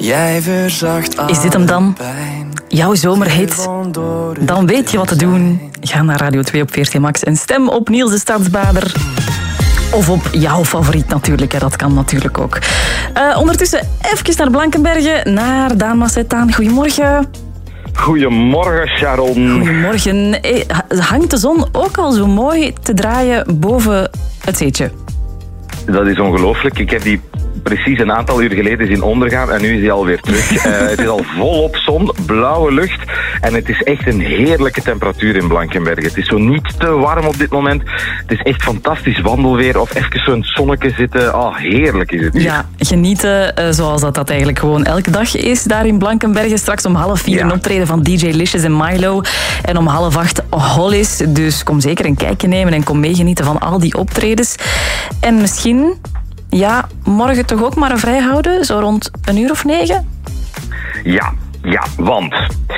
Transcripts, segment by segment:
Jij verzacht Is dit hem dan? Jouw zomerhit? Dan weet je wat te doen. Ga naar Radio 2 op 14 Max en stem op Niels de Stadsbader. Of op jouw favoriet natuurlijk, hè. Dat kan natuurlijk ook. Ondertussen even naar Blankenberge, naar Daan Masset. Goedemorgen. Goedemorgen, Sharon. Goedemorgen. Hangt de zon ook al zo mooi te draaien boven het zeetje? Dat is ongelooflijk. Ik heb die precies een aantal uur geleden zien ondergaan en nu is hij alweer terug. Het is al volop zon, blauwe lucht en het is echt een heerlijke temperatuur in Blankenberge. Het is zo niet te warm op dit moment. Het is echt fantastisch wandelweer of even zo'n zonnetje zitten. Oh, heerlijk is het hier. Ja, genieten zoals dat eigenlijk gewoon elke dag is daar in Blankenberge. Straks om 3:30 een optreden van DJ Licious en Milo. En om 7:30 Hollis. Dus kom zeker een kijkje nemen en kom meegenieten van al die optredens. En misschien... Ja, morgen toch ook maar een vrij houden, zo rond 9:00? Ja, want...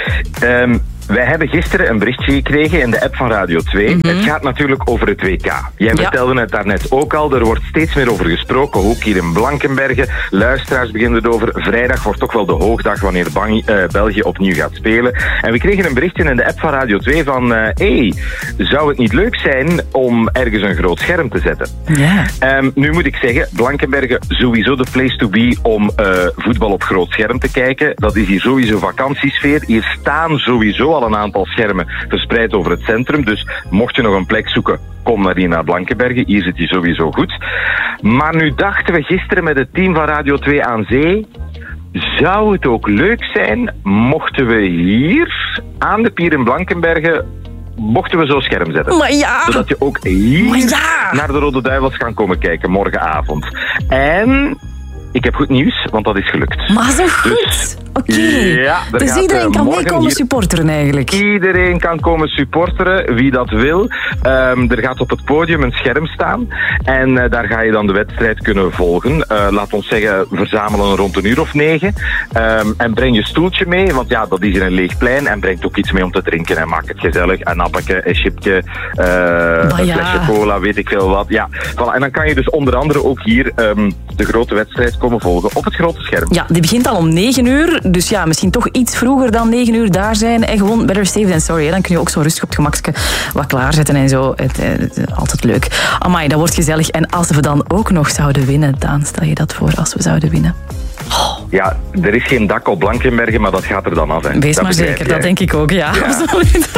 wij hebben gisteren een berichtje gekregen in de app van Radio 2. Het gaat natuurlijk over het WK. Jij vertelde het daarnet ook al. Er wordt steeds meer over gesproken, ook hier in Blankenberge. Luisteraars beginnen erover. Vrijdag wordt toch wel de hoogdag wanneer België opnieuw gaat spelen. En we kregen een berichtje in de app van Radio 2 van... zou het niet leuk zijn om ergens een groot scherm te zetten? Yeah. Nu moet ik zeggen, Blankenberge sowieso de place to be om voetbal op groot scherm te kijken. Dat is hier sowieso vakantiesfeer. Hier staan sowieso al een aantal schermen verspreid over het centrum. Dus mocht je nog een plek zoeken, kom maar hier naar Blankenberge. Hier zit je sowieso goed. Maar nu dachten we gisteren met het team van Radio 2 aan Zee... Zou het ook leuk zijn mochten we hier aan de pier in Blankenberge... mochten we zo'n scherm zetten. Maar ja. Zodat je ook hier naar de Rode Duivels kan komen kijken morgenavond. En... ik heb goed nieuws, want dat is gelukt. Maar zo goed. Oké. Ja, dus iedereen kan meekomen supporteren eigenlijk? Iedereen kan komen supporteren, wie dat wil. Er gaat op het podium een scherm staan. En daar ga je dan de wedstrijd kunnen volgen. Laat ons zeggen, verzamelen rond 9:00. En breng je stoeltje mee, want ja, dat is hier een leeg plein. En breng ook iets mee om te drinken. En maak het gezellig. Een appeltje, een chipje, een flesje cola, weet ik veel wat. Ja, voilà. En dan kan je dus onder andere ook hier de grote wedstrijd komen volgen op het grote scherm. Ja, die begint al om 9:00. Dus ja, misschien toch iets vroeger dan 9:00 daar zijn. En gewoon better safe than sorry. Hè. Dan kun je ook zo rustig op het gemakje wat klaarzetten en zo. Altijd leuk. Amai, dat wordt gezellig. En als we dan ook nog zouden winnen, Daan, stel je dat voor als we zouden winnen? Oh. Ja, er is geen dak op Blankenberge, maar dat gaat er dan af. Hè. Wees maar zeker, dat denk ik ook, ja. Absoluut.